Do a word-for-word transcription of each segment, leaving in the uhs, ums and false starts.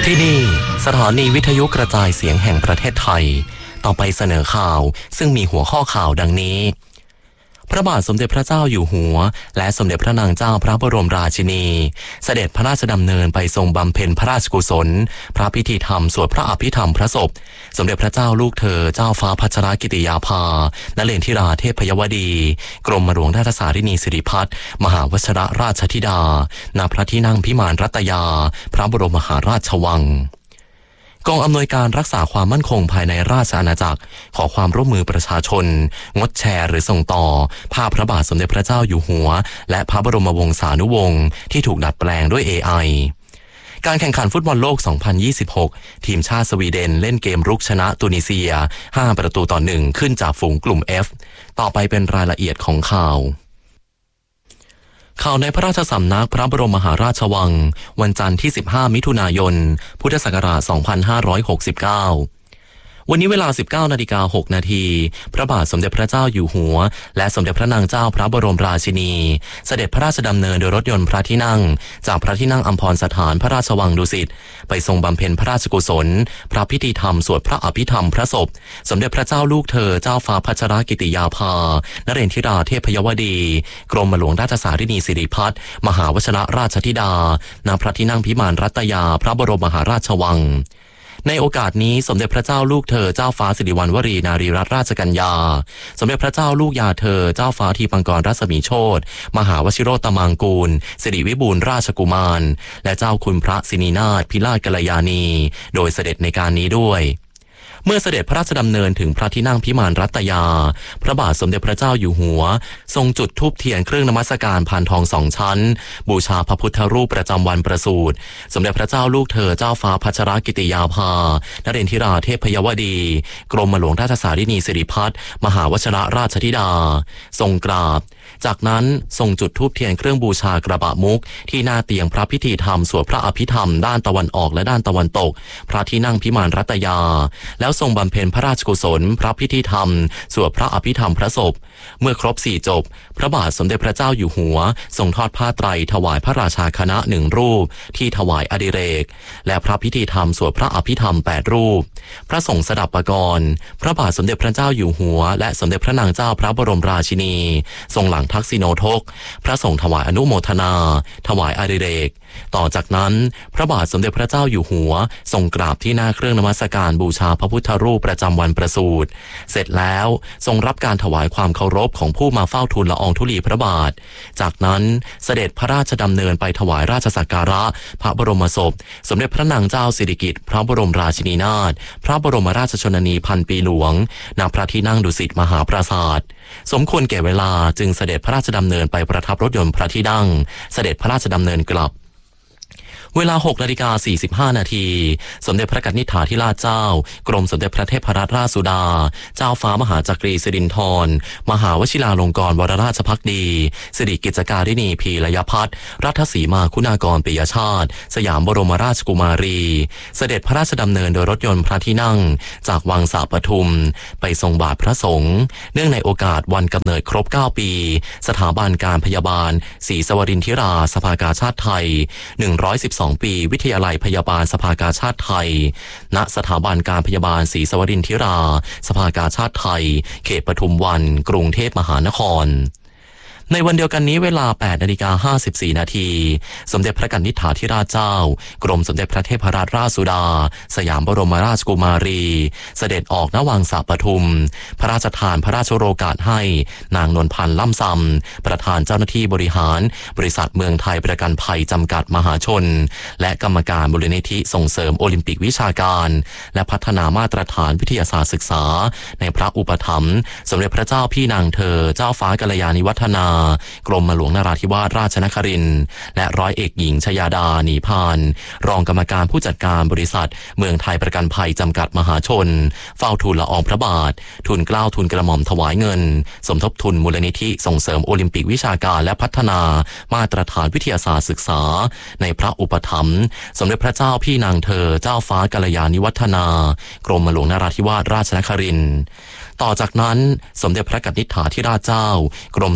ที่นี่สถานีวิทยุกระจายเสียงแห่งประเทศไทยต่อไปเสนอข่าวซึ่งมีหัวข้อข่าวดังนี้พระบาทสมเด็จพระเจ้าอยู่หัวและสมเด็จพระนางเจ้าพระบรมราชินีเสด็จพระราชดำเนินไปทรงบำเพ็ญพระราชกุศลพระพิธีธรรมสวดพระอภิธรรมพระศพสมเด็จพระเจ้าลูกเธอเจ้าฟ้าพัชรกิติยาภานเรนทิราเทพยวดีกรมหลวงราชสารินีสิริพัฒน์มหาวชิรราชธิดาณพระที่นั่งพิมานรัตยาพระบรมมหาราชวังกองอำนวยการรักษาความมั่นคงภายในราชอาณาจักรขอความร่วมมือประชาชนงดแชร์หรือส่งต่อภาพพระบาทสมเด็จพระเจ้าอยู่หัวและพระบรมวงศานุวงศ์ที่ถูกดัดแปลงด้วย เอ ไอ การแข่งขันฟุตบอลโลก สองพันยี่สิบหก ทีมชาติสวีเดนเล่นเกมรุกชนะตุนิเซีย ห้า ประตูต่อ หนึ่ง ขึ้นจากฝูงกลุ่ม F ต่อไปเป็นรายละเอียดของข่าวข่าวในพระราชสำนักพระบรมมหาราชวังวันจันทร์ที่สิบห้ามิถุนายนพุทธศักราชสองพันห้าร้อยหกสิบเก้าวันนี้เวลา สิบเก้านาฬิกาหกนาทีพระบาทสมเด็จพระเจ้าอยู่หัวและสมเด็จพระนางเจ้าพระบรมราชินีเสด็จพระราชดำเนินโดยรถยนต์พระที่นั่งจากพระที่นั่งอัมพรสถานพระราชวังดุสิตไปทรงบำเพ็ญพระราชกุศลพระพิธีธรรมสวดพระอภิธรรมพระศพสมเด็จพระเจ้าลูกเธอเจ้าฟ้าพัชรกิติยาภานเรนทิราเทพยวดีกรมหลวงราชสารินีสิริพัฒน์มหาวชิรราชธิดาณพระที่นั่งพิมานรัตยาพระบรมมหาราชวังในโอกาสนี้สมเด็จพระเจ้าลูกเธอเจ้าฟ้าสิริวัณวรีนารีรัตนราชกัญญาสมเด็จพระเจ้าลูกยาเธอเจ้าฟ้าทีปังกรรัศมีโชติมหาวชิโรตมังกูลสิริวิบูลย์ราชกุมารและเจ้าคุณพระสินีนาถพิราชกัลยาณีโดยเสด็จในการนี้ด้วยเมื่อเสด็จพระราชดำเนินถึงพระที่นั่งพิมานรัตยาพระบาทสมเด็จพระเจ้าอยู่หัวทรงจุดธูปเทียนเครื่องนมัสการพานทองสองชั้นบูชาพระพุทธรูปประจำวันประสูติสมเด็จพระเจ้าลูกเธอเจ้าฟ้าพัชรกิติยาภานเรนทิราเทพยวดีกรมหลวงราชสารินีสิริพัฒน์มหาวชิรราชธิดาทรงกราบจากนั้นทรงจุดธูปเทียนเครื่องบูชากระบะมุกที่หน้าเตียงพระพิธีธรรมสวดพระอภิธรรมด้านตะวันออกและด้านตะวันตกพระที่นั่งพิมานรัตยาแล้วทรงบำเพ็ญพระราชกุศลพระพิธีธรรมสวดพระอภิธรรมพระศพเมื่อครบสี่จบพระบาทสมเด็จพระเจ้าอยู่หัวทรงทอดผ้าไตรถวายพระราชาคณะหนึ่งรูปที่ถวายอดิเรกและพระพิธีธรรมสวดพระอภิธรรมแปดรูปพระสงฆ์สดับปกรณ์พระบาทสมเด็จพระเจ้าอยู่หัวและสมเด็จพระนางเจ้าพระบรมราชินีทรงหลังทักษิโนทกพระสงฆ์ถวายอนุโมทนาถวายอดิเรกต่อจากนั้นพระบาทสมเด็จพระเจ้าอยู่หัวทรงกราบที่หน้าเครื่องนมัสการบูชาพระพุทธรูปประจำวันประสูติเสร็จแล้วทรงรับการถวายความเคารพของผู้มาเฝ้าทูลละอองธุลีพระบาทจากนั้นเสด็จพระราชดำเนินไปถวายราชสักการะพระบรมศพสมเด็จพระนางเจ้าสิริกิติ์พระบรมราชินีนาถพระบรมราชชนนีพันปีหลวงณพระที่นั่งดุสิตมหาปราสาทสมควรแก่เวลาจึงเสด็จพระราชดำเนินไปประทับรถยนต์พระที่นั่งเสด็จพระราชดำเนินกลับเวลา หกนาฬิกาสี่สิบห้านาทีสมเด็จพระกนิษฐาธิราชเจ้ากรมสมเด็จพระเทพรัตนราชสุดาเจ้าฟ้ามหาจักรีสิรินธรมหาวชิราลงกรณวรราชภักดีสิริกิจการินีพีรยพัฒน์รัฐสีมาคุณากรปิยชาติสยามบรมราชกุมารีเสด็จพระราชดำเนินโดยรถยนต์พระที่นั่งจากวังสาปทุมไปทรงบาทพระสงฆ์เนื่องในโอกาสวันกำเนิดครบเก้าปีสถาบันการพยาบาลศรีสวรินทิราสภากาชาดไทยหนึ่งร้อยสิบสองปีวิทยาลัยพยาบาลสภากาชาดไทยณสถาบันการพยาบาลศรีสวรินทิราสภากาชาดไทยเขตปทุมวันกรุงเทพมหานครในวันเดียวกันนี้เวลา แปดนาฬิกาห้าสิบสี่นาทีสมเด็จพระกนิษฐาธิราชเจ้ากรมสมเด็จพระเทพรัตนราชสุดาสยามบรมราชกุมารีเสด็จออกณวังสาปทุมพระราชทานพระราชโรกาสให้นางนวลพันธ์ล่ำซำประธานเจ้าหน้าที่บริหารบริษัทเมืองไทยประกันภัยจำกัดมหาชนและกรรมการมูลนิธิส่งเสริมโอลิมปิกวิชาการและพัฒนามาตรฐานวิทยาศาสตร์ศึกษาในพระอุปถัมภ์สมเด็จพระเจ้าพี่นางเธอเจ้าฟ้ากัลยาณิวัฒนากรมหลวงนราธิวาสราชนครินทร์และร้อยเอกหญิงชยาดาหนีพานรองกรรมการผู้จัดการบริษัทเมืองไทยประกันภัยจำกัดมหาชนเฝ้าทูลละอองพระบาททูลเกล้าทูลกระหม่อมถวายเงินสมทบทุนมูลนิธิส่งเสริมโอลิมปิกวิชาการและพัฒนามาตรฐานวิทยาศาสตร์ศึกษาในพระอุปถัมภ์สมเด็จพระเจ้าพี่นางเธอเจ้าฟ้ากัลยาณิวัฒนากรมหลวงนราธิวาสราชนครินทร์ ต่อจากนั้นสมเด็จพระกนิษฐาธิราชเจ้ากรมสมเด็จพระเท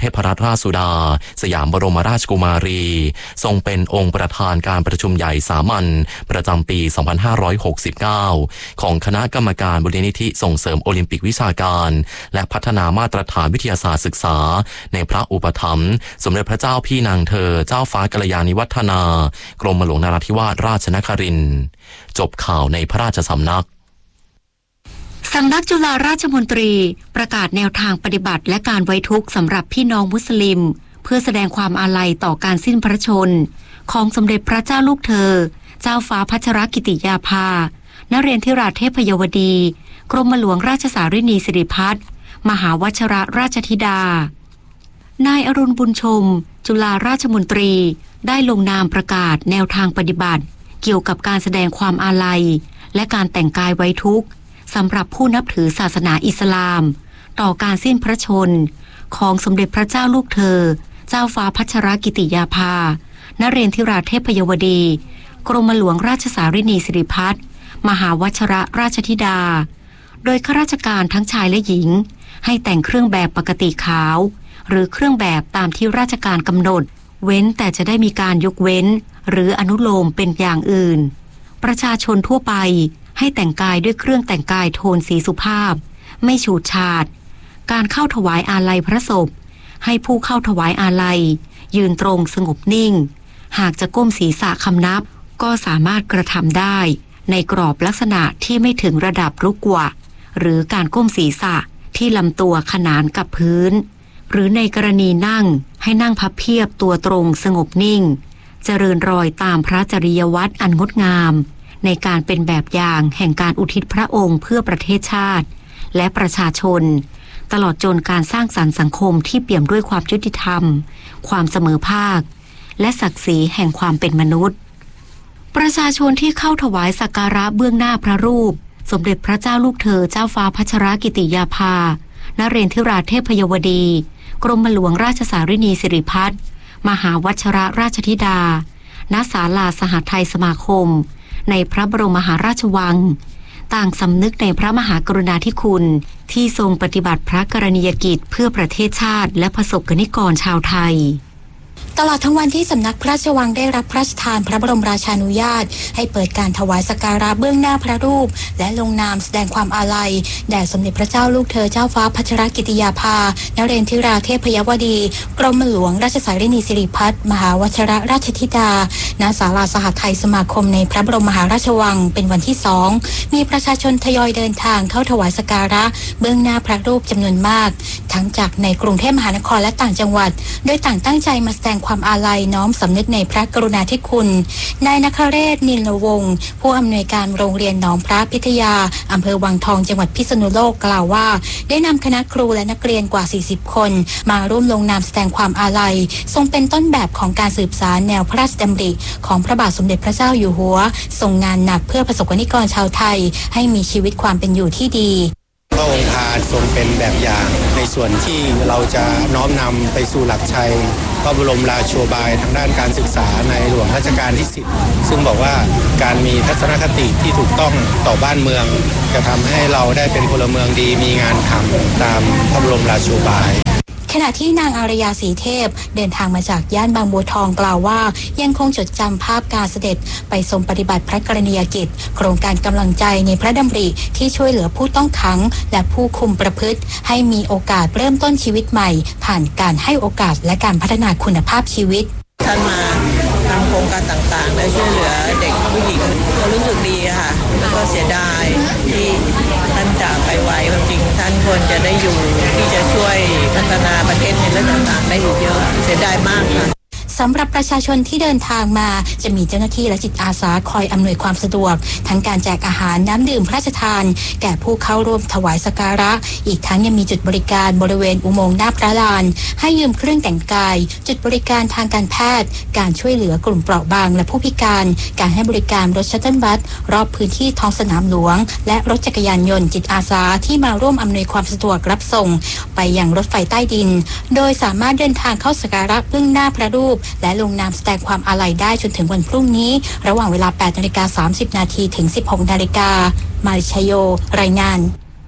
พรัตนราชสุดาสยามบรมราชกุมารีทรงเป็นองค์ประธานการประชุมใหญ่สามัญประจำปี สองพันห้าร้อยหกสิบเก้า ของคณะกรรมการมูลนิธิส่งเสริมโอลิมปิกวิชาการและพัฒนามาตรฐานวิทยาศาสตร์ศึกษาในพระอุปถัมภ์สมเด็จพระเจ้าพี่นางเธอเจ้าฟ้ากัลยาณิวัฒนากรมหลวงนราธิวาสราชนครินทร์จบข่าวในพระราชสำนักสำนักจุฬาราชมนตรีประกาศแนวทางปฏิบัติและการไว้ทุกข์สำหรับพี่น้องมุสลิมเพื่อแสดงความอาลัยต่อการสิ้นพระชนม์ของสมเด็จพระเจ้าลูกเธอเจ้าฟ้าพัชรกิติยาภานเรนทิราเทพยวดีกรมหลวงราชสารินีสิริพัฒน์มหาวชิรราชธิดานายอรุณบุญชมจุฬาราชมนตรีได้ลงนามประกาศแนวทางปฏิบัติเกี่ยวกับการแสดงความอาลัยและการแต่งกายไว้ทุกข์สำหรับผู้นับถือศาสนาอิสลามต่อการสิ้นพระชนม์ของสมเด็จพระเจ้าลูกเธอเจ้าฟ้าพัชรกิติยาภานเรนทิราเทพยวดีกรมหลวงราชสารินีสิริพัฒน์มหาวชิรราชธิดาโดยข้าราชการทั้งชายและหญิงให้แต่งเครื่องแบบปกติขาวหรือเครื่องแบบตามที่ราชการกำหนดเว้นแต่จะได้มีการยกเว้นหรืออนุโลมเป็นอย่างอื่นประชาชนทั่วไปให้แต่งกายด้วยเครื่องแต่งกายโทนสีสุภาพไม่ฉูดฉาดการเข้าถวายอาลัยพระศพให้ผู้เข้าถวายอาลัยยืนตรงสงบนิ่งหากจะก้มศีรษะคำนับก็สามารถกระทำได้ในกรอบลักษณะที่ไม่ถึงระดับรุกวะหรือการก้มศีรษะที่ลำตัวขนานกับพื้นหรือในกรณีนั่งให้นั่งพับเพียบตัวตรงสงบนิ่งเจริญรอยตามพระจริยวัตรอันงดงามในการเป็นแบบอย่างแห่งการอุทิศพระองค์เพื่อประเทศชาติและประชาชนตลอดจนการสร้างสรรค์สังคมที่เปี่ยมด้วยความยุติธรรมความเสมอภาคและศักดิ์ศรีแห่งความเป็นมนุษย์ประชาชนที่เข้าถวายสักการะเบื้องหน้าพระรูปสมเด็จพระเจ้าลูกเธอเจ้าฟ้าพัชรกิติยาภานเรนทิราเทพยวดีกรมหลวงราชสารินีสิริพัฒน์มหาวชิรราชธิดาณศาลาสหทัยสมาคมในพระบรมมหาราชวังต่างสำนึกในพระมหากรุณาธิคุณที่ทรงปฏิบัติพระกรณียกิจเพื่อประเทศชาติและประสบกนิกรชาวไทยตลอดทั้งวันที่สำนักพระราชวังได้รับพระราชทานพระบรมราชานุญาตให้เปิดการถวายสักการะเบื้องหน้าพระรูปและลงนามแสดงความอาลัยแด่สมเด็จพระเจ้าลูกเธอเจ้าฟ้าพัชรกิติยาภานเรนทิราเทพยวดีกรมหลวงราชสารินีสิริพัฒน์มหาวชิรราชธิดาณศาลาสหทัยสมาคมในพระบรมมหาราชวังเป็นวันที่สองมีประชาชนทยอยเดินทางเข้าถวายสักการะเบื้องหน้าพระรูปจำนวนมากทั้งจากในกรุงเทพมหานครและต่างจังหวัดโดยต่างตั้งใจมาแสดงความอาลัยน้อมสำนึกในพระกรุณาธิคุณนายนคเรศนิลวงศ์ผู้อำนวยการโรงเรียนหนองพระพิทยาอำเภอวังทองจังหวัดพิษณุโลกกล่าวว่าได้นำคณะครูและนักเรียนกว่าสี่สิบคนมาร่วมลงนามแสดงความอาลัยทรงเป็นต้นแบบของการสืบสานแนวพระราชดำริของพระบาทสมเด็จพระเจ้าอยู่หัวทรงงานหนักเพื่อประสบกนิกรชาวไทยให้มีชีวิตความเป็นอยู่ที่ดีพระองค์อาจทรงเป็นแบบอย่างในส่วนที่เราจะน้อมนำไปสู่หลักชัยพระบรมราโชบายทางด้านการศึกษาในหลวงรัชกาลที่สิบซึ่งบอกว่าการมีทัศนคติที่ถูกต้องต่อบ้านเมืองจะทำให้เราได้เป็นพลเมืองดีมีงานทำตามพระบรมราโชบายขณะที่นางอารยาศรีเทพเดินทางมาจากย่านบางบัวทองกล่าวว่ายังคงจดจำภาพการเสด็จไปทรงปฏิบัติพระกรณียกิจโครงการกำลังใจในพระดำริที่ช่วยเหลือผู้ต้องขังและผู้คุมประพฤติให้มีโอกาสเริ่มต้นชีวิตใหม่ผ่านการให้โอกาสและการพัฒนาคุณภาพชีวิตท่านมาทำโครงการต่างๆและช่วยเหลือเด็กผู้หญิงก็รู้สึกดีค่ะแล้วก็เสียดายที่ท่านจากไปไวความจริงท่านควรจะได้อยู่ที่จะช่วยพัฒนาประเทศในเรื่องต่างๆได้อีกเยอะเสียดายมากค่ะสำหรับประชาชนที่เดินทางมาจะมีเจ้าหน้าที่และจิตอาสาคอยอำนวยความสะดวกทั้งการแจกอาหารน้ำดื่มพระราชทานแก่ผู้เข้าร่วมถวายสักการะอีกทั้งยังมีจุดบริการบริเวณอุโมงค์หน้าพระลานให้ยืมเครื่องแต่งกายจุดบริการทางการแพทย์การช่วยเหลือกลุ่มเปราะบางและผู้พิการการให้บริการรถชัตเทิลบัสรอบพื้นที่ท้องสนามหลวงและรถจักรยานยนต์จิตอาสาที่มาร่วมอำนวยความสะดวกรับส่งไปยังรถไฟใต้ดินโดยสามารถเดินทางเข้าสักการะเบื้องหน้าพระรูปและลงนามแสดงความอาลัยได้จนถึงวันพรุ่งนี้ระหว่างเวลา แปดนาฬิกาสามสิบนาที ถึง สิบหกนาฬิกามาริชโยรายงาน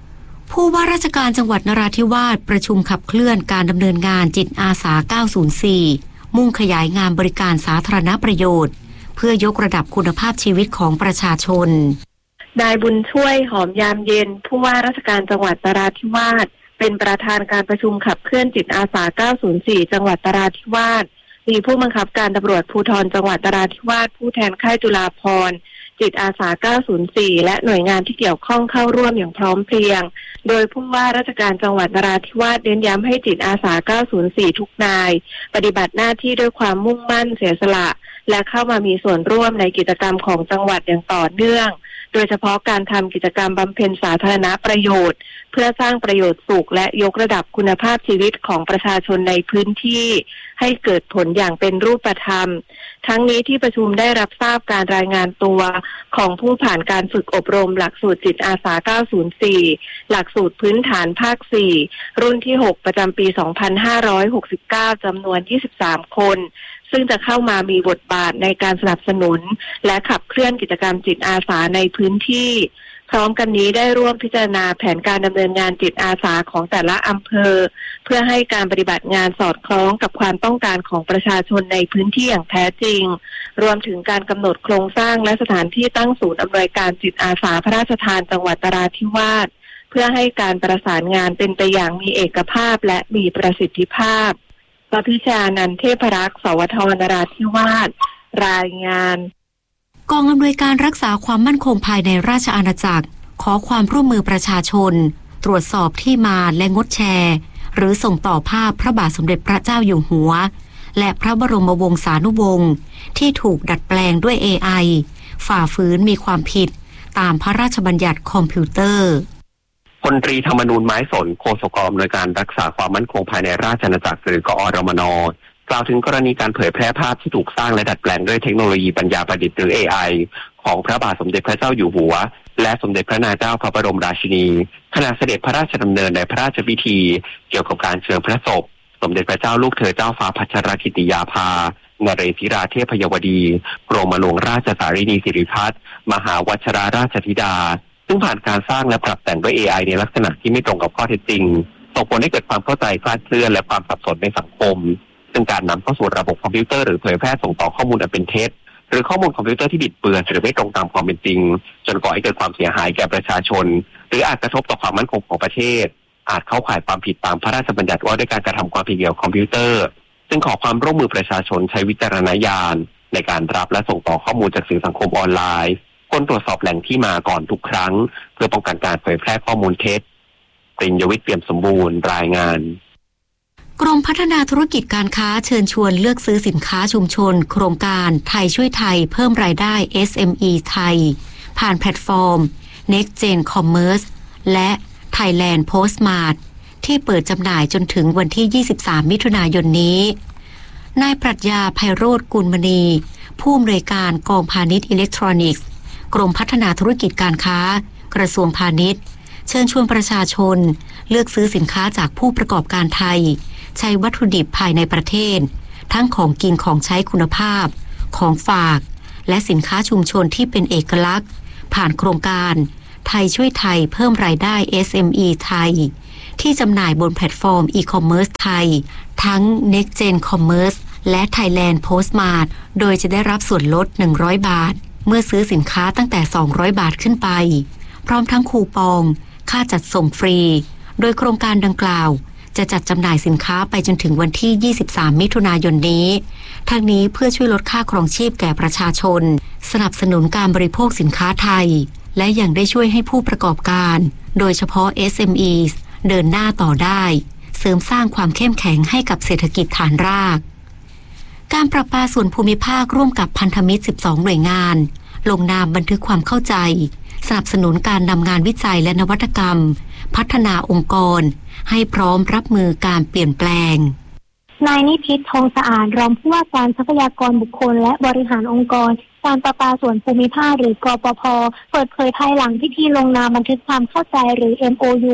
ผู้ว่าราชการจังหวัดนราธิวาสประชุมขับเคลื่อนการดำเนินงานจิตอาสาเก้าศูนย์สี่มุ่งขยายงานบริการสาธารณประโยชน์เพื่อยกระดับคุณภาพชีวิตของประชาชนนายบุญช่วยหอมยามเย็นผู้ว่าราชการจังหวัดนราธิวาสเป็นประธานการประชุมขับเคลื่อนจิตอาสาเก้าศูนย์สี่จังหวัดนราธิวาสมีผู้บังคับการตำรวจภูธรจังหวัดนราธิวาสผู้แทนค่ายจุฬาภรณ์จิตอาสาเก้าศูนย์สี่และหน่วยงานที่เกี่ยวข้องเข้าร่วมอย่างพร้อมเพรียงโดยผู้ว่าราชการจังหวัดนราธิวาสเน้นย้ำให้จิตอาสาเก้าศูนย์สี่ทุกนายปฏิบัติหน้าที่ด้วยความมุ่งมั่นเสียสละและเข้ามามีส่วนร่วมในกิจกรรมของจังหวัดอย่างต่อเนื่องโดยเฉพาะการทำกิจกรรมบำเพ็ญสาธารณประโยชน์เพื่อสร้างประโยชน์สุขและยกระดับคุณภาพชีวิตของประชาชนในพื้นที่ให้เกิดผลอย่างเป็นรูปธรรมทั้งนี้ที่ประชุมได้รับทราบการรายงานตัวของผู้ผ่านการฝึกอบรมหลักสูตรจิตอาสาเก้าศูนย์สี่หลักสูตรพื้นฐานภาคสี่รุ่นที่หกประจำปีสองพันห้าร้อยหกสิบเก้าจำนวนยี่สิบสามคนซึ่งจะเข้ามามีบทบาทในการสนับสนุนและขับเคลื่อนกิจกรรมจิตอาสาในพื้นที่พร้อมกันนี้ได้ร่วมพิจารณาแผนการดำเนินงานจิตอาสาของแต่ละอำเภอเพื่อให้การปฏิบัติงานสอดคล้องกับความต้องการของประชาชนในพื้นที่อย่างแท้จริงรวมถึงการกำหนดโครงสร้างและสถานที่ตั้งศูนย์อำนวยการจิตอาสาพระราชทานจังหวัดนราธิวาสเพื่อให้การประสานงานเป็นไปอย่างมีเอกภาพและมีประสิทธิภาพปพิชานันท์เทพรักษ์สวทนราธิวาสรายงานกองอำนวยการรักษาความมั่นคงภายในราชอาณาจักรขอความร่วมมือประชาชนตรวจสอบที่มาและงดแชร์หรือส่งต่อภาพพระบาทสมเด็จพระเจ้าอยู่หัวและพระบรมวงศานุวงศ์ที่ถูกดัดแปลงด้วย เอ ไอ ฝ่าฝืนมีความผิดตามพระราชบัญญัติคอมพิวเตอร์พลตรีธรรมนูญไม้สนโฆษกอำนวยการรักษาความมั่นคงภายในราชอาณาจักรหรือกอรมน.กล่าวถึงกรณีการเผยแพร่ภาพที่ถูกสร้างและดัดแปลงด้วยเทคโนโลยีปัญญาประดิษฐ์หรือ เอ ไอ ของพระบาทสมเด็จพระเจ้าอยู่หัวและสมเด็จพระนางเจ้าพระบรมราชินีขณะเสด็จพระราชดำเนินในพระราชพิธีเกี่ยวกับการเชิญพระศพสมเด็จพระเจ้าลูกเธอเจ้าฟ้าพัชรกิติยาภานเรศราเทพยวดีกรมหลวงราชสารินีสิริพัฒน์มหาวชิราราชธิดาซึ่งผ่านการสร้างและปรับแต่งด้วย เอ ไอ ในลักษณะที่ไม่ตรงกับข้อเท็จจริงส่งผลให้เกิดความเข้าใจคลาดเคลื่อนและความสับสนในสังคมซึ่งการนำเข้าสู่ระบบคอมพิวเตอร์หรือเผยแพร่ส่งต่อข้อมูลอันเป็นเท็จหรือข้อมูลคอมพิวเตอร์ที่บิดเบือนหรือไม่ตรงตามความเป็นจริงจนก่อให้เกิดความเสียหายแก่ประชาชนหรืออาจกระทบต่อความมั่นคงของประเทศอาจเข้าข่ายความผิดตามพระราชบัญญัติว่าด้วยการกระทำความผิดเกี่ยวกับคอมพิวเตอร์ซึ่งขอความร่วมมือประชาชนใช้วิจารณญาณในการรับและส่งต่อข้อมูลจากสื่อสังคมออนไลน์ควรตรวจสอบแหล่งที่มาก่อนทุกครั้งเพื่อป้องกันการเผยแพร่ข้อมูลเท็จปริญญวิทย์เปี่ยมสมบูรณ์รายงานกรมพัฒนาธุรกิจการค้าเชิญชวนเลือกซื้อสินค้าชุมชนโครงการไทยช่วยไทยเพิ่มรายได้ เอส เอ็ม อี ไทยผ่านแพลตฟอร์ม Next Gen Commerce และ Thailand Postmart ที่เปิดจำหน่ายจนถึงวันที่ยี่สิบสามมิถุนายนนี้นายปรัชญาไพโรจน์กุลมณีผู้อำนวยการกองพาณิชย์อิเล็กทรอนิกส์กรมพัฒนาธุรกิจการค้ากระทรวงพาณิชย์เชิญชวนประชาชนเลือกซื้อสินค้าจากผู้ประกอบการไทยใช้วัตถุดิบภายในประเทศทั้งของกินของใช้คุณภาพของฝากและสินค้าชุมชนที่เป็นเอกลักษณ์ผ่านโครงการไทยช่วยไทยเพิ่มรายได้ เอส เอ็ม อี ไทยที่จำหน่ายบนแพลตฟอร์มอีคอมเมิร์ซไทยทั้ง Next Gen Commerce และ Thailand Postmart โดยจะได้รับส่วนลดหนึ่งร้อยบาทเมื่อซื้อสินค้าตั้งแต่สองร้อยบาทขึ้นไปพร้อมทั้งคูปองค่าจัดส่งฟรีโดยโครงการดังกล่าวจะจัดจำหน่ายสินค้าไปจนถึงวันที่ยี่สิบสามมิถุนายนนี้ทั้งนี้เพื่อช่วยลดค่าครองชีพแก่ประชาชนสนับสนุนการบริโภคสินค้าไทยและยังได้ช่วยให้ผู้ประกอบการโดยเฉพาะ เอส เอ็ม อี เดินหน้าต่อได้เสริมสร้างความเข้มแข็งให้กับเศรษฐกิจฐานรากการประปาส่วนภูมิภาคร่วมกับพันธมิตรสิบสองหน่วยงานลงนามบันทึกความเข้าใจสนับสนุนการนำงานวิจัยและนวัตกรรมพัฒนาองค์กรให้พร้อมรับมือการเปลี่ยนแปลงนายนิพิษทองสะอาดรองผู้ว่าการทรัพยากรบุคคลและบริหารองค์กรการประปาส่วนภูมิภาคหรือกปภ.เปิดเผยภายหลังพิธีลงนามบันทึกความเข้าใจหรือ เอ็ม โอ ยู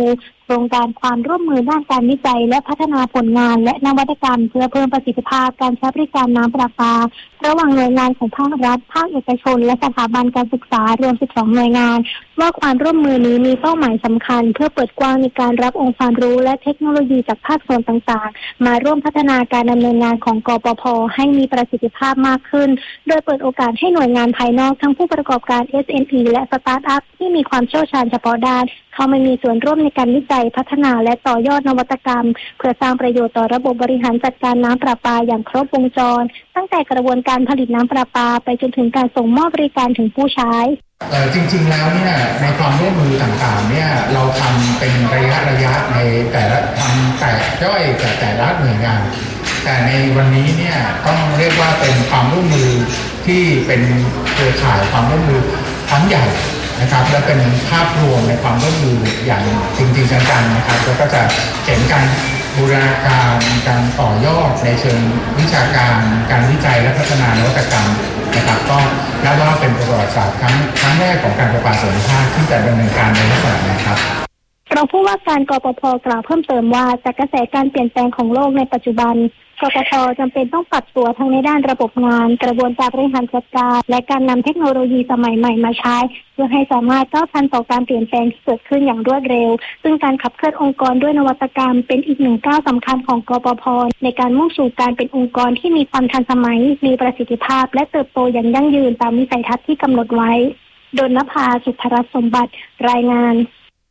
โครงการความร่วมมือด้านการวิจัยและพัฒนาผลงานและนวัตกรรมเพื่อเพิ่มประสิทธิภาพการใช้บริการน้ำประปาระหว่างหน่วยงานของภาครัฐภาคเอกชนและสถาบันการศึกษารวมสิบสองหน่วยงานว่าความร่วมมือนี้มีเป้าหมายสำคัญเพื่อเปิดกว้างในการรับองค์ความรู้และเทคโนโลยีจากภาคส่วนต่างๆมาร่วมพัฒนาการดำเนินงานของกปภ.ให้มีประสิทธิภาพมากขึ้นโดยเปิดโอกาสให้หน่วยงานภายนอกทั้งผู้ประกอบการ เอส เอ็ม อี และสตาร์ทอัพที่มีความเชี่ยวชาญเฉพาะด้านเข้ามามีส่วนร่วมในการวิจัยพัฒนาและต่อยอดนวัตกรรมเพื่อสร้างประโยชน์ต่อระบบบริหารจัดการน้ำประปาอย่างครบวงจรตั้งแต่กระบวนการผลิตน้ำประปาไปจนถึงการส่งมอบบริการถึงผู้ใช้เอ่อจริงๆแล้วเนี่ยในความร่วมมือต่างๆเนี่ยเราทำเป็นระยะระยะในแต่ละทำแต่ย่อยแต่แต่ละหน่วยงานแต่ในวันนี้เนี่ยต้องเรียกว่าเป็นความร่วมมือที่เป็นเครือข่ายความร่วมมือทั้งใหญ่นะครับและเป็นภาพรวมในความร่วมมืออย่างจริงๆจังๆนะครับแล้วก็จะเห็นการบูรณาการการต่อยอดในเชิงวิชาการการวิจัยและพัฒนานวัตกรรมนะครับก็นับว่าเป็นประวัติศาสตร์ครั้งครั้งแรกของการประปาส่วนภูมิภาคที่จะดำเนินการในลักษณะนี้ครับรองผู้ว่าการกปภ.กล่าวเพิ่มเติมว่าจากกระแสการเปลี่ยนแปลงของโลกในปัจจุบันกปภ.จำเป็นต้องปรับตัวทั้งในด้านระบบงานกระบวนการบริหารจัดการและการนำเทคโนโลยีสมัยใหม่มาใช้เพื่อให้สามารถก้าวทันต่อการเปลี่ยนแปลงที่เกิดขึ้นอย่างรวดเร็วซึ่งการขับเคลื่อนองค์กรด้วยนวัตกรรมเป็นอีกหนึ่งก้าวสำคัญของกปภ.ในการมุ่งสู่การเป็นองค์กรที่มีความทันสมัยมีประสิทธิภาพและเติบโตอย่างยั่งยืนตามวิสัยทัศน์ที่กำหนดไว้ดลนภา สุภรัตน์สมบัติรายงาน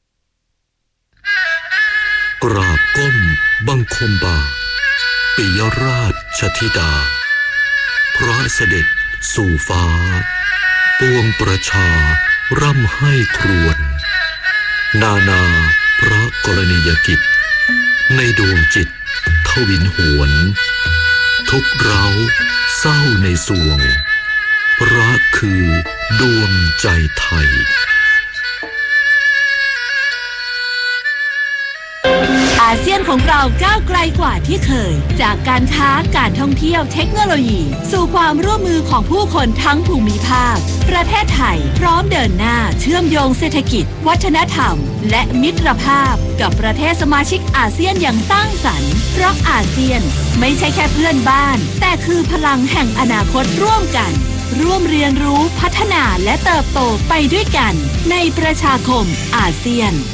กราบก้มบังคมบาทปิยราชธิดาพระเสด็จสู่ฟ้าปวงประชาร่ำให้ครวญนานาพระกรณียกิจในดวงจิตทวินหวนทุกเร้าเศร้าในสวงพระคือดวงใจไทยอาเซียนของเราก้าวไกลกว่าที่เคยจากการค้าการท่องเที่ยวเทคโนโลยีสู่ความร่วมมือของผู้คนทั้งภูมิภาคประเทศไทยพร้อมเดินหน้าเชื่อมโยงเศรษฐกิจวัฒนธรรมและมิตรภาพกับประเทศสมาชิกอาเซียนอย่างสร้างสรรค์เพราะอาเซียนไม่ใช่แค่เพื่อนบ้านแต่คือพลังแห่งอนาคตร่วมกันร่วมเรียนรู้พัฒนาและเติบโตไปด้วยกันในประชาคมอาเซียน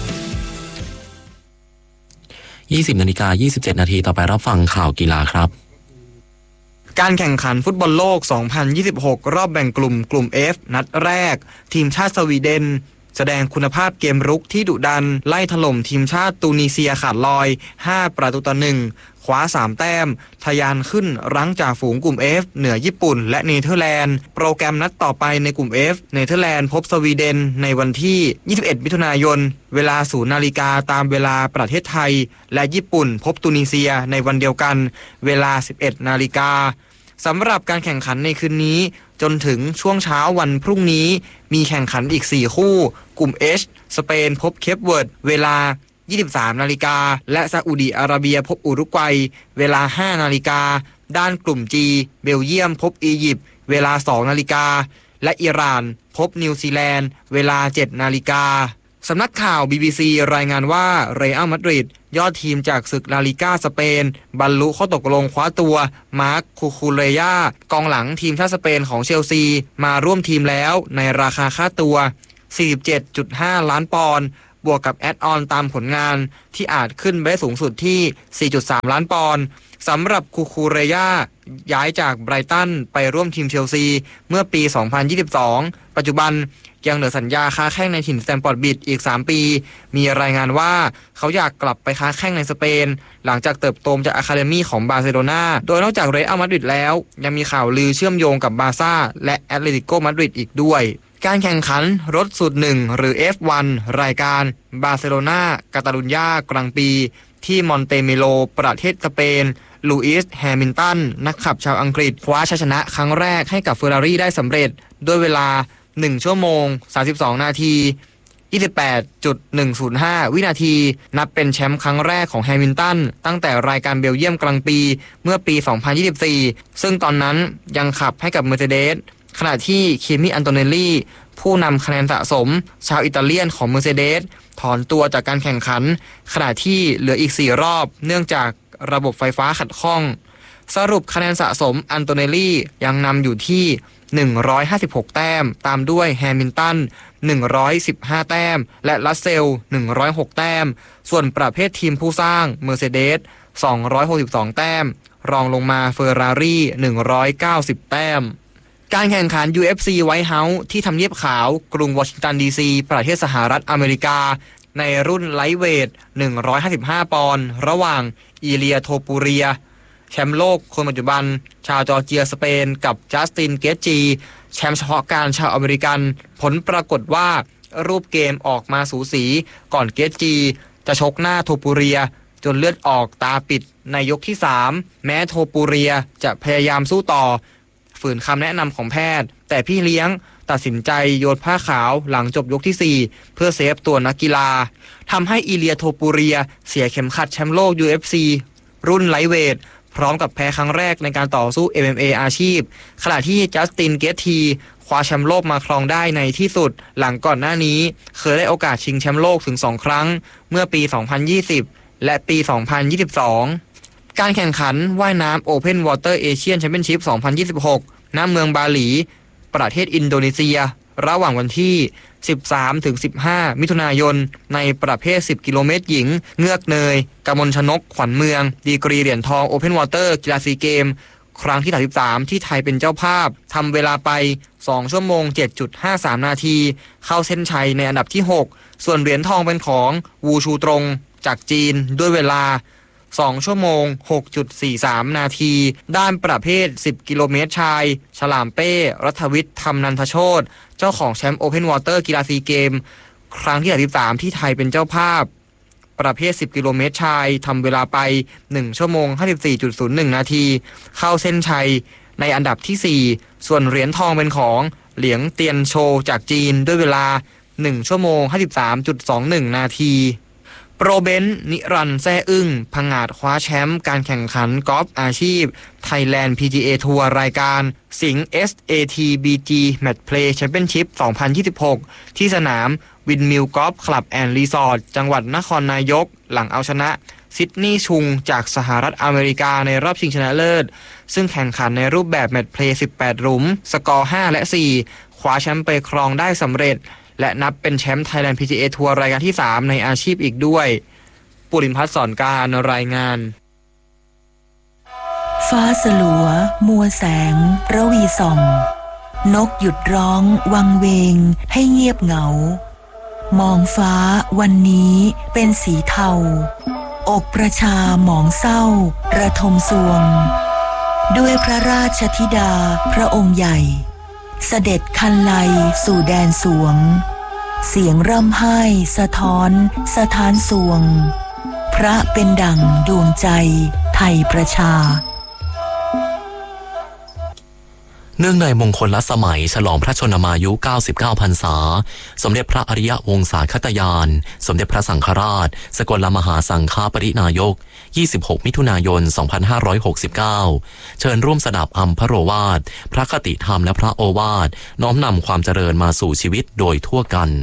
ยี่สิบนาฬิกายี่สิบเจ็ดนาทีต่อไปรับฟังข่าวกีฬาครับการแข่งขันฟุตบอลโลกสองพันยี่สิบหกรอบแบ่งกลุ่มกลุ่ม F นัดแรกทีมชาติสวีเดนแสดงคุณภาพเกมรุกที่ดุดันไล่ถล่มทีมชาติตูนิเซียขาดลอยห้าประตูต่อหนึ่งคว้าสามแต้มทะยานขึ้นรั้งจ่าฝูงกลุ่ม F เหนือญี่ปุ่นและเนเธอร์แลนด์โปรแกรมนัดต่อไปในกลุ่ม F เนเธอร์แลนด์พบสวีเดนในวันที่ยี่สิบเอ็ดมิถุนายนเวลาศูนย์นาฬิกาตามเวลาประเทศไทยและญี่ปุ่นพบตูนิเซียในวันเดียวกันเวลาสิบเอ็ดนาฬิกาสำหรับการแข่งขันในคืนนี้จนถึงช่วงเช้าวันพรุ่งนี้มีแข่งขันอีกสี่คู่กลุ่ม H สเปนพบเคปเวิร์ดเวลายี่สิบสามนาฬิกาและซาอุดิอาระเบียพบอุรุกวัยเวลาห้านาฬิกาด้านกลุ่ม G เบลเยียมพบอียิปต์เวลาสองนาฬิกาและอิหร่านพบนิวซีแลนด์เวลาเจ็ดนาฬิกาสำนักข่าว บี บี ซี รายงานว่าเรอัลมาดริดยอดทีมจากศึกลาลิก้าสเปนบรรลุข้อตกลงคว้าตัวมาร์คคูคูเรย่ากองหลังทีมชาติสเปนของเชลซีมาร่วมทีมแล้วในราคาค่าตัว สี่สิบเจ็ดจุดห้า ล้านปอนด์บวกกับแอดออนตามผลงานที่อาจขึ้นไปสูงสุดที่ สี่จุดสาม ล้านปอนด์สำหรับคูคูเรย่าย้ายจากไบรตันไปร่วมทีมเชลซีเมื่อปี สองพันยี่สิบสอง ปัจจุบันยังเหลือสัญญาค้าแข้งในถิ่นสแตมฟอร์ดบริดจ์อีกสามปีมีรายงานว่าเขาอยากกลับไปค้าแข้งในสเปนหลังจากเติบโตจากอะคาเดมี่ของบาร์เซโลนาโดยนอกจากเรอัลมาดริดแล้วยังมีข่าวลือเชื่อมโยงกับบาร์ซ่าและแอตเลติโกมาดริดอีกด้วยการแข่งขันรถสูตรหนึ่งหรือ เอฟ วัน รายการบาร์เซโลนากาตาลุญญากลางปีที่มอนเตเมโลประเทศสเปนลูอิสแฮมิลตันนักขับชาวอังกฤษคว้าชัยชนะครั้งแรกให้กับเฟอร์รารี่ได้สำเร็จด้วยเวลาหนึ่งชั่วโมงสามสิบสองนาที ยี่สิบแปดจุดหนึ่งศูนย์ห้า วินาทีนับเป็นแชมป์ครั้งแรกของแฮมิลตันตั้งแต่รายการเบลเยียมกลางปีเมื่อปีสองพันยี่สิบสี่ซึ่งตอนนั้นยังขับให้กับ Mercedes ขณะที่คิมิอันโตเนลลี่ผู้นำคะแนนสะสมชาวอิตาเลียนของ Mercedes ถอนตัวจากการแข่งขันขณะที่เหลืออีกสี่รอบเนื่องจากระบบไฟฟ้าขัดข้องสรุปคะแนนสะสมอันโตเนลลี่ยังนำอยู่ที่หนึ่งร้อยห้าสิบหกแต้มตามด้วยแฮมิลตันหนึ่งร้อยสิบห้าแต้มและรัสเซลหนึ่งร้อยหกแต้มส่วนประเภททีมผู้สร้าง Mercedes สองร้อยหกสิบสองแต้มรองลงมาเฟอร์รารี่หนึ่งร้อยเก้าสิบแต้มการแข่งขัน ยู เอฟ ซี White House ที่ทำเนียบขาวกรุงวอชิงตันดีซีประเทศสหรัฐอเมริกาในรุ่นไลท์เวทหนึ่งร้อยห้าสิบห้าปอนด์ระหว่างอีเลียโทปูเรียแชมป์โลกคนปัจจุบันชาวจอร์เจียสเปนกับจัสตินเกตจีแชมป์เฉพาะการชาวอเมริกันผลปรากฏว่ารูปเกมออกมาสูสีก่อนเกตจีจะชกหน้าโทปูเรียจนเลือดออกตาปิดในยกที่สามแม้โทปูเรียจะพยายามสู้ต่อฝืนคำแนะนำของแพทย์แต่พี่เลี้ยงตัดสินใจโยนผ้าขาวหลังจบยกที่สี่เพื่อเซฟตัวนักกีฬาทำให้อีเลียโทปูเรียเสียเข็มขัดแชมป์โลก ยู เอฟ ซี รุ่นไลท์เวทพร้อมกับแพ้ครั้งแรกในการต่อสู้ เอ็ม เอ็ม เอ อาชีพขณะที่จัสตินเกตทีคว้าแชมป์โลกมาครองได้ในที่สุดหลังก่อนหน้านี้เคยได้โอกาสชิงแชมป์โลกถึงสองครั้งเมื่อปีสองพันยี่สิบและปีสองพันยี่สิบสองการแข่งขันว่ายน้ำ Open Water Asian Championship สองพันยี่สิบหกณเมืองบาหลีประเทศอินโดนีเซียระหว่างวันที่สิบสามถึงสิบห้ามิถุนายนในประเภทสิบกิโลเมตรหญิงเงือกเนยกมลชนกขวัญเมืองดีกรีเหรียญทอง Open Water กีฬาซีเกมครั้งที่สามสิบสามที่ไทยเป็นเจ้าภาพทำเวลาไปสองชั่วโมง เจ็ดจุดห้าสาม นาทีเข้าเส้นชัยในอันดับที่หกส่วนเหรียญทองเป็นของวูชูตรงจากจีนด้วยเวลาสองชั่วโมง หกจุดสี่สาม นาทีด้านประเภทสิบกิโลเมตรชายฉลามเป้รัฐวิทย์ธรรมนันทโชติเจ้าของแชมป์ Open Water กีฬาซีเกมครั้งที่สามสิบสามที่ไทยเป็นเจ้าภาพประเภทสิบกิโลเมตรชายทำเวลาไปหนึ่งชั่วโมง ห้าสิบสี่จุดศูนย์หนึ่ง นาทีเข้าเส้นชัยในอันดับที่สี่ส่วนเหรียญทองเป็นของเหลียงเตียนโชจากจีนด้วยเวลาหนึ่งชั่วโมง ห้าสิบสามจุดสองหนึ่ง นาทีโปรเบนซ์นิรันดร์แซ่อึ้งผงาดคว้าแชมป์การแข่งขันกอล์ฟอาชีพ Thailand พี จี เอ ทัวร์รายการสิงห์ เอส เอ ที บี จี Match Play Championship สองพันยี่สิบหกที่สนามวินมิลกอล์ฟคลับแอนด์รีสอร์ทจังหวัดนครนายกหลังเอาชนะซิดนีย์ชุงจากสหรัฐอเมริกาในรอบชิงชนะเลิศซึ่งแข่งขันในรูปแบบแมตช์เพลย์สิบแปดหลุมสกอร์ห้าและสี่คว้าแชมป์ไปครองได้สำเร็จและนับเป็นแชมป์ Thailand พี จี เอ ทัวร์รายการที่สามในอาชีพอีกด้วยปุรินทร์พัฒน์สอนการรายงานฟ้าสลัวมัวแสงระวีส่องนกหยุดร้องวังเวงให้เงียบเหงามองฟ้าวันนี้เป็นสีเทาอกประชาหมองเศร้าระทมสวงด้วยพระราชธิดาพระองค์ใหญ่เสด็จคันไลสู่แดนสวงเสียงร่ำไห้สะท้อนสถานสวงพระเป็นดั่งดวงใจไทยประชาเนื่องในมงคลละสมัยฉลองพระชนมายุเก้าสิบเก้าพรรษาสมเด็จพระอริยวงศาคตยานสมเด็จพระสังฆราชสกลมหาสังฆปรินายกยี่สิบหกมิถุนายนสองพันห้าร้อยหกสิบเก้าเชิญร่วมสดับอัมพโรวาทพระคติธรรมและพระโอวาทน้อมนำความเจริญมาสู่ชีวิตโดยทั่วกัน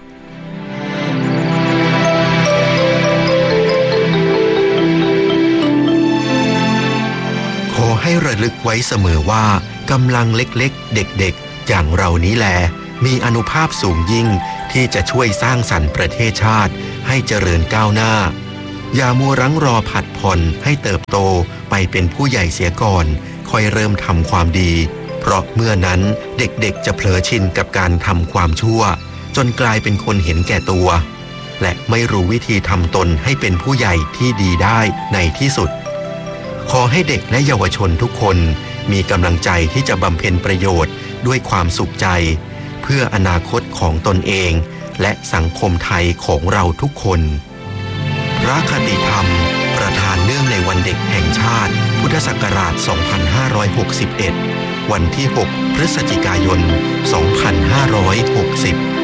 ขอให้ระลึกไว้เสมอว่ากำลังเล็กๆเด็กๆอย่างเรานี้แลมีอานุภาพสูงยิ่งที่จะช่วยสร้างสรรค์ประเทศชาติให้เจริญก้าวหน้าอย่ามัวรั้งรอผัดผ่อนให้เติบโตไปเป็นผู้ใหญ่เสียก่อนค่อยเริ่มทำความดีเพราะเมื่อนั้นเด็กๆจะเผลอชินกับการทำความชั่วจนกลายเป็นคนเห็นแก่ตัวและไม่รู้วิธีทำตนให้เป็นผู้ใหญ่ที่ดีได้ในที่สุดขอให้เด็กและเยาวชนทุกคนมีกำลังใจที่จะบำเพ็ญประโยชน์ด้วยความสุขใจเพื่ออนาคตของตนเองและสังคมไทยของเราทุกคนพระคติธรรมประทานเนื่องในวันเด็กแห่งชาติพุทธศักราชสองพันห้าร้อยหกสิบเอ็ดวันที่หกพฤศจิกายนสองพันห้าร้อยหกสิบ